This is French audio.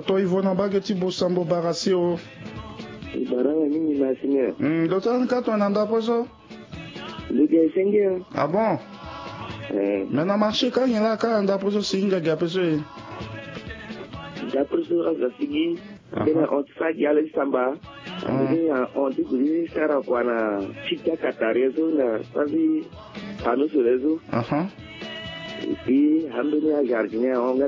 to ivona bageti bosambo barasio. Baranga nini masine. Dotan ka to nanda poso. Luge senge. Ah bon? Mena marché ka nyela ka nda poso singa ga poso. Da poso ga sigi. Bena on fagi ala samba. On dit que sera kwa na chika katarezo na sabi pano solezo. Et puis hamdoni a jardinier on